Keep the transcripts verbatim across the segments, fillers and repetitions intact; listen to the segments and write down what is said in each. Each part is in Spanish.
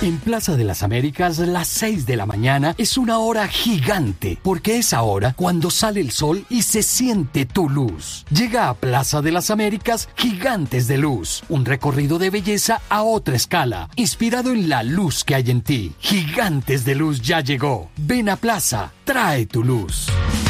En Plaza de las Américas, las seis de la mañana es una hora gigante, porque es ahora cuando sale el sol y se siente tu luz. Llega a Plaza de las Américas Gigantes de Luz, un recorrido de belleza a otra escala, inspirado en la luz que hay en ti. Gigantes de Luz ya llegó. Ven a Plaza, trae tu luz.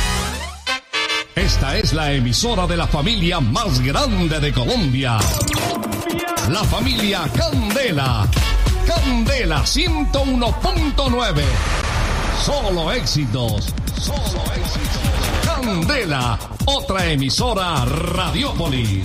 Esta es la emisora de la familia más grande de Colombia. La familia Candela. Candela ciento uno punto nueve. Solo éxitos. Solo éxitos. Candela, otra emisora Radiópolis.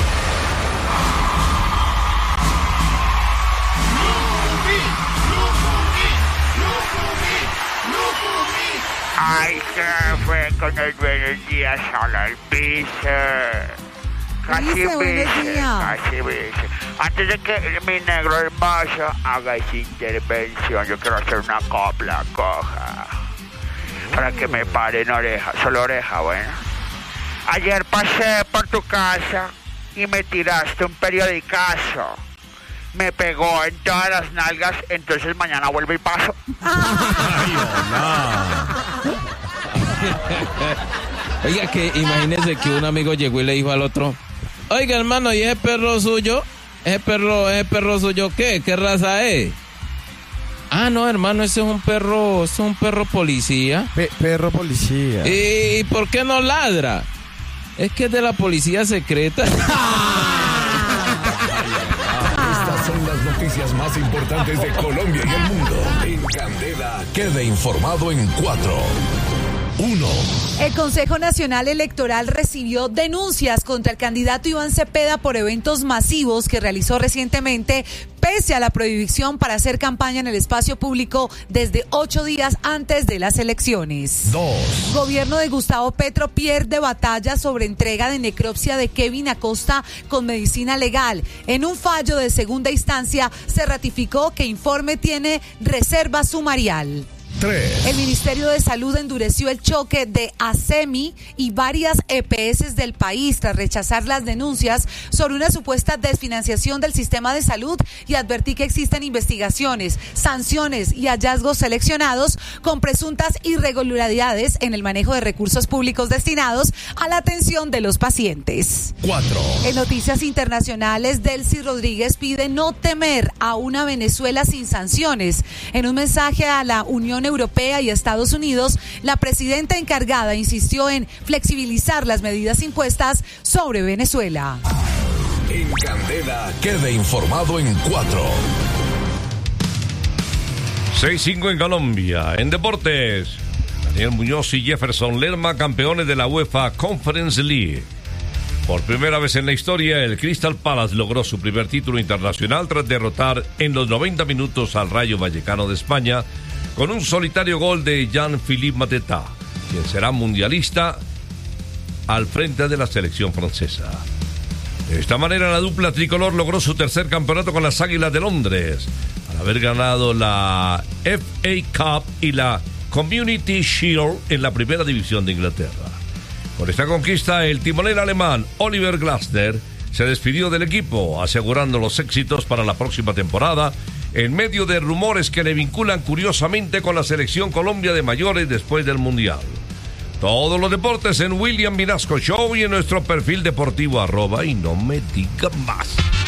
Ay, ¿qué fue con el buenos días a el piso? Casi bici, casi bici. Antes de que mi negro hermoso haga esa intervención, yo quiero hacer una copla coja. Para que me paren oreja, solo oreja, bueno. Ayer pasé por tu casa y me tiraste un periodicazo. Me pegó en todas las nalgas, entonces mañana vuelvo y paso. Ay, Oiga, que imagínese que un amigo llegó y le dijo al otro: oiga, hermano, ¿y ese perro suyo? ¿Ese perro, ese perro suyo qué? ¿Qué raza es? Ah, no, hermano, ese es un perro, ese es un perro policía. Pe- perro policía. ¿Y por qué no ladra? Es que es de la policía secreta. Estas son las noticias más importantes de Colombia y el mundo. En Candela, quede informado en cuatro. Uno. El Consejo Nacional Electoral recibió denuncias contra el candidato Iván Cepeda por eventos masivos que realizó recientemente, pese a la prohibición para hacer campaña en el espacio público desde ocho días antes de las elecciones. Dos. Gobierno de Gustavo Petro pierde batalla sobre entrega de necropsia de Kevin Acosta con medicina legal. En un fallo de segunda instancia se ratificó que informe tiene reserva sumarial. tres. El Ministerio de Salud endureció el choque de ASEMI y varias E P S del país tras rechazar las denuncias sobre una supuesta desfinanciación del sistema de salud y advertí que existen investigaciones, sanciones y hallazgos seleccionados con presuntas irregularidades en el manejo de recursos públicos destinados a la atención de los pacientes. cuatro. En noticias internacionales, Delcy Rodríguez pide no temer a una Venezuela sin sanciones. En un mensaje a la Unión Europea y Estados Unidos, la presidenta encargada insistió en flexibilizar las medidas impuestas sobre Venezuela. En Candela, quede informado en cuatro. seis cinco en Colombia. En deportes, Daniel Muñoz y Jefferson Lerma, campeones de la UEFA Conference League. Por primera vez en la historia, el Crystal Palace logró su primer título internacional tras derrotar en los noventa minutos al Rayo Vallecano de España con un solitario gol de Jean-Philippe Mateta, quien será mundialista al frente de la selección francesa. De esta manera, la dupla tricolor logró su tercer campeonato con las Águilas de Londres, al haber ganado la F A Cup y la Community Shield en la primera división de Inglaterra. Con esta conquista, el timonel alemán Oliver Glasner se despidió del equipo, asegurando los éxitos para la próxima temporada, en medio de rumores que le vinculan curiosamente con la selección Colombia de mayores después del Mundial. Todos los deportes en William Vinasco Show y en nuestro perfil deportivo arroba y no me diga más.